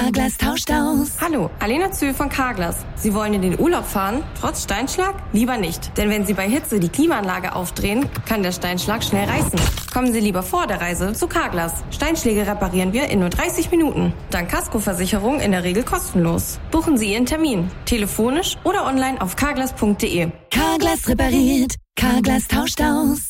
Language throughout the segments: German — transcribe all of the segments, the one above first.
Carglass tauscht aus. Hallo, Alena Zühl von Carglass. Sie wollen in den Urlaub fahren? Trotz Steinschlag? Lieber nicht. Denn wenn Sie bei Hitze die Klimaanlage aufdrehen, kann der Steinschlag schnell reißen. Kommen Sie lieber vor der Reise zu Carglass. Steinschläge reparieren wir in nur 30 Minuten. Dank Kaskoversicherung in der Regel kostenlos. Buchen Sie Ihren Termin. Telefonisch oder online auf carglass.de. Carglass repariert. Carglass tauscht aus.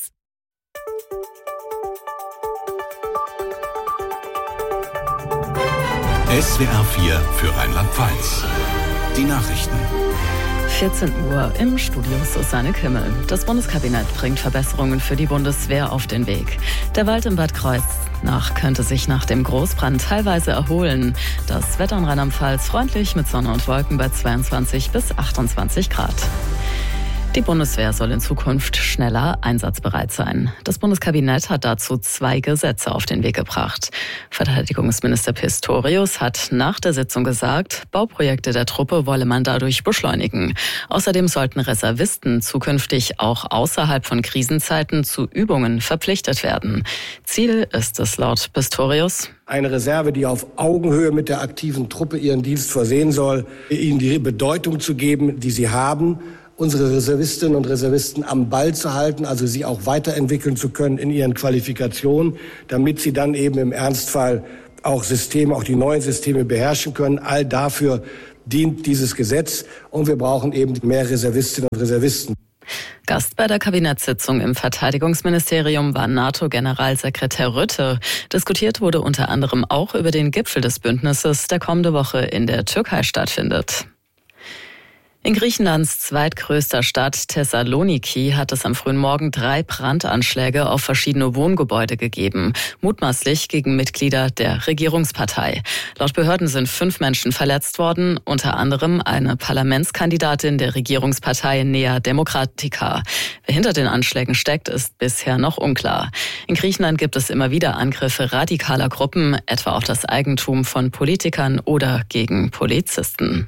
SWR 4 für Rheinland-Pfalz. Die Nachrichten. 14 Uhr im Studio Susanne Kimmel. Das Bundeskabinett bringt Verbesserungen für die Bundeswehr auf den Weg. Der Wald im Bad Kreuznach könnte sich nach dem Großbrand teilweise erholen. Das Wetter in Rheinland-Pfalz freundlich mit Sonne und Wolken bei 22 bis 28 Grad. Die Bundeswehr soll in Zukunft schneller einsatzbereit sein. Das Bundeskabinett hat dazu 2 Gesetze auf den Weg gebracht. Verteidigungsminister Pistorius hat nach der Sitzung gesagt, Bauprojekte der Truppe wolle man dadurch beschleunigen. Außerdem sollten Reservisten zukünftig auch außerhalb von Krisenzeiten zu Übungen verpflichtet werden. Ziel ist es laut Pistorius: eine Reserve, die auf Augenhöhe mit der aktiven Truppe ihren Dienst versehen soll, ihnen die Bedeutung zu geben, die sie haben, unsere Reservistinnen und Reservisten am Ball zu halten, also sie auch weiterentwickeln zu können in ihren Qualifikationen, damit sie dann eben im Ernstfall auch die neuen Systeme beherrschen können. All dafür dient dieses Gesetz und wir brauchen eben mehr Reservistinnen und Reservisten. Gast bei der Kabinettssitzung im Verteidigungsministerium war NATO-Generalsekretär Rutte. Diskutiert wurde unter anderem auch über den Gipfel des Bündnisses, der kommende Woche in der Türkei stattfindet. In Griechenlands zweitgrößter Stadt Thessaloniki hat es am frühen Morgen 3 Brandanschläge auf verschiedene Wohngebäude gegeben, mutmaßlich gegen Mitglieder der Regierungspartei. Laut Behörden sind 5 Menschen verletzt worden, unter anderem eine Parlamentskandidatin der Regierungspartei Nea Demokratika. Wer hinter den Anschlägen steckt, ist bisher noch unklar. In Griechenland gibt es immer wieder Angriffe radikaler Gruppen, etwa auf das Eigentum von Politikern oder gegen Polizisten.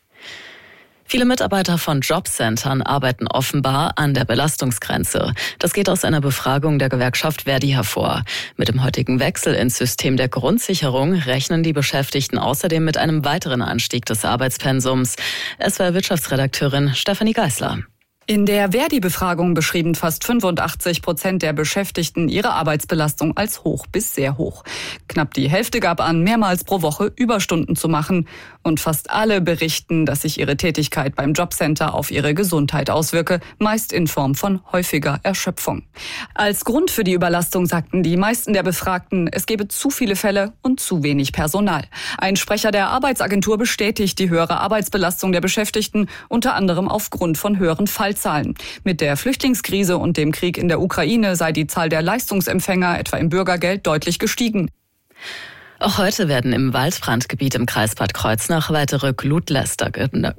Viele Mitarbeiter von Jobcentern arbeiten offenbar an der Belastungsgrenze. Das geht aus einer Befragung der Gewerkschaft Verdi hervor. Mit dem heutigen Wechsel ins System der Grundsicherung rechnen die Beschäftigten außerdem mit einem weiteren Anstieg des Arbeitspensums. SWR-Wirtschaftsredakteurin Stefanie Geisler. In der Verdi-Befragung beschrieben fast 85% der Beschäftigten ihre Arbeitsbelastung als hoch bis sehr hoch. Knapp die Hälfte gab an, mehrmals pro Woche Überstunden zu machen. Und fast alle berichten, dass sich ihre Tätigkeit beim Jobcenter auf ihre Gesundheit auswirke, meist in Form von häufiger Erschöpfung. Als Grund für die Überlastung sagten die meisten der Befragten, es gebe zu viele Fälle und zu wenig Personal. Ein Sprecher der Arbeitsagentur bestätigt die höhere Arbeitsbelastung der Beschäftigten, unter anderem aufgrund von höheren Fallzahlen. Mit der Flüchtlingskrise und dem Krieg in der Ukraine sei die Zahl der Leistungsempfänger, etwa im Bürgergeld, deutlich gestiegen. Auch heute werden im Waldbrandgebiet im Kreis Bad Kreuznach weitere Glutnester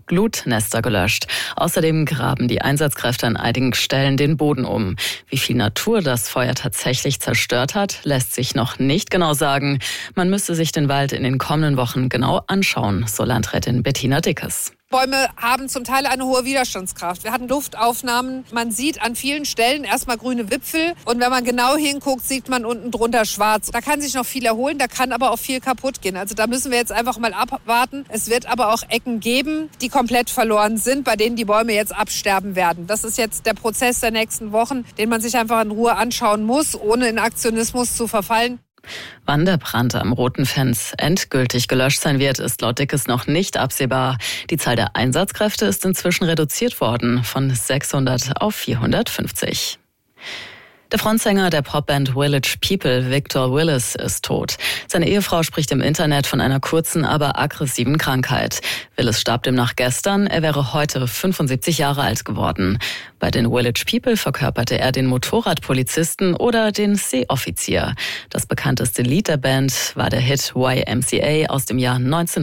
gelöscht. Außerdem graben die Einsatzkräfte an einigen Stellen den Boden um. Wie viel Natur das Feuer tatsächlich zerstört hat, lässt sich noch nicht genau sagen. Man müsste sich den Wald in den kommenden Wochen genau anschauen, so Landrätin Bettina Dickes. Bäume haben zum Teil eine hohe Widerstandskraft. Wir hatten Luftaufnahmen. Man sieht an vielen Stellen erstmal grüne Wipfel. Und wenn man genau hinguckt, sieht man unten drunter schwarz. Da kann sich noch viel erholen, da kann aber auch viel kaputt gehen. Also da müssen wir jetzt einfach mal abwarten. Es wird aber auch Ecken geben, die komplett verloren sind, bei denen die Bäume jetzt absterben werden. Das ist jetzt der Prozess der nächsten Wochen, den man sich einfach in Ruhe anschauen muss, ohne in Aktionismus zu verfallen. Wann der Brand am Roten Fens endgültig gelöscht sein wird, ist laut Dickes noch nicht absehbar. Die Zahl der Einsatzkräfte ist inzwischen reduziert worden von 600 auf 450. Der Frontsänger der Popband Village People, Victor Willis, ist tot. Seine Ehefrau spricht im Internet von einer kurzen, aber aggressiven Krankheit. Willis starb demnach gestern. Er wäre heute 75 Jahre alt geworden. Bei den Village People verkörperte er den Motorradpolizisten oder den Seeoffizier. Das bekannteste Lied der Band war der Hit YMCA aus dem Jahr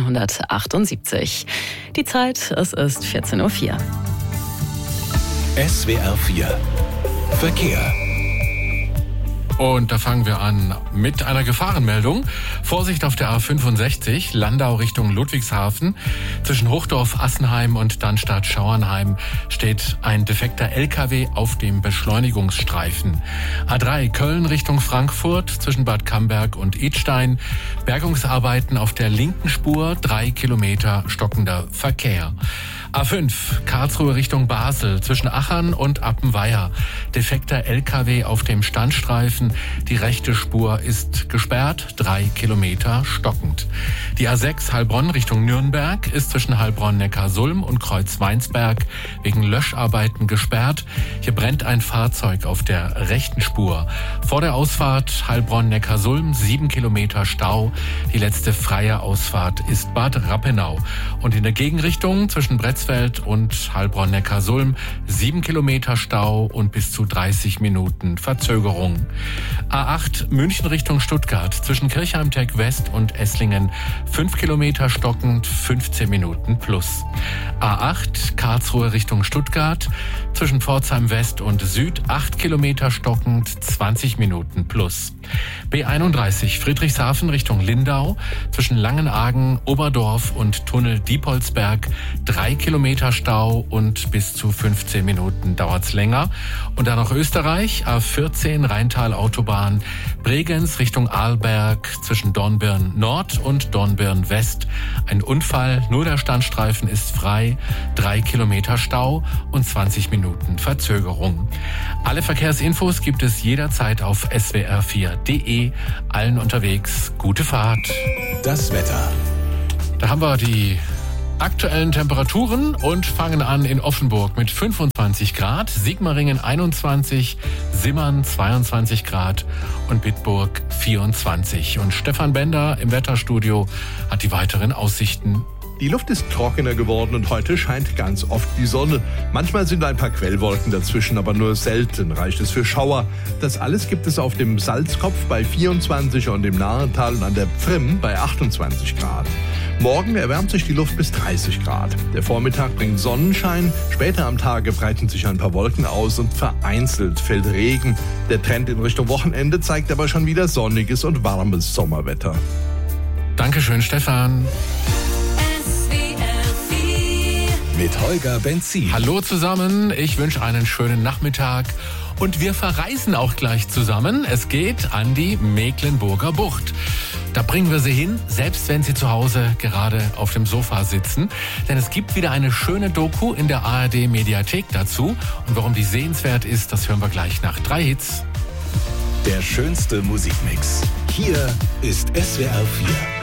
1978. Die Zeit, es ist 14:04 Uhr. SWR 4 Verkehr. Und da fangen wir an mit einer Gefahrenmeldung. Vorsicht auf der A65, Landau Richtung Ludwigshafen. Zwischen Hochdorf, Assenheim und Dannstadt-Schauernheim steht ein defekter LKW auf dem Beschleunigungsstreifen. A3, Köln Richtung Frankfurt, zwischen Bad Camberg und Idstein. Bergungsarbeiten auf der linken Spur, 3 Kilometer stockender Verkehr. A5, Karlsruhe Richtung Basel, zwischen Achern und Appenweier. Defekter LKW auf dem Standstreifen. Die rechte Spur ist gesperrt, 3 Kilometer stockend. Die A6 Heilbronn Richtung Nürnberg ist zwischen Heilbronn-Neckarsulm und Kreuzweinsberg wegen Löscharbeiten gesperrt. Hier brennt ein Fahrzeug auf der rechten Spur. Vor der Ausfahrt Heilbronn-Neckarsulm 7 Kilometer Stau. Die letzte freie Ausfahrt ist Bad Rappenau. Und in der Gegenrichtung zwischen Bretzfeld und Heilbronn-Neckarsulm 7 Kilometer Stau und bis zu 30 Minuten Verzögerung. A8 München Richtung Stuttgart zwischen Kirchheim-Tech West und Esslingen 5 Kilometer stockend, 15 Minuten plus. A8 Karlsruhe Richtung Stuttgart zwischen Pforzheim West und Süd 8 Kilometer stockend, 20 Minuten plus. B31 Friedrichshafen Richtung Lindau zwischen Langenargen, Oberdorf und Tunnel Diepolsberg 3 Kilometer Stau und bis zu 15 Minuten dauert's länger. Und dann noch Österreich, A14 Rheintal-Autobahn, Bregenz Richtung Arlberg zwischen Dornbirn Nord und Dornbirn West. Ein Unfall, nur der Standstreifen ist frei, 3 Kilometer Stau und 20 Minuten Verzögerung. Alle Verkehrsinfos gibt es jederzeit auf swr4.de. Allen unterwegs gute Fahrt. Das Wetter. Da haben wir die aktuellen Temperaturen und fangen an in Offenburg mit 25 Grad, Sigmaringen 21, Simmern 22 Grad und Bitburg 24. Und Stefan Bender im Wetterstudio hat die weiteren Aussichten. Die Luft ist trockener geworden und heute scheint ganz oft die Sonne. Manchmal sind ein paar Quellwolken dazwischen, aber nur selten reicht es für Schauer. Das alles gibt es auf dem Salzkopf bei 24 und im Nahental und an der Pfrimm bei 28 Grad. Morgen erwärmt sich die Luft bis 30 Grad. Der Vormittag bringt Sonnenschein, später am Tage breiten sich ein paar Wolken aus und vereinzelt fällt Regen. Der Trend in Richtung Wochenende zeigt aber schon wieder sonniges und warmes Sommerwetter. Dankeschön, Stefan. Mit Holger Benzin. Hallo zusammen, ich wünsche einen schönen Nachmittag und wir verreisen auch gleich zusammen. Es geht an die Mecklenburger Bucht. Da bringen wir Sie hin, selbst wenn Sie zu Hause gerade auf dem Sofa sitzen. Denn es gibt wieder eine schöne Doku in der ARD-Mediathek dazu. Und warum die sehenswert ist, das hören wir gleich nach 3 Hits. Der schönste Musikmix. Hier ist SWR 4.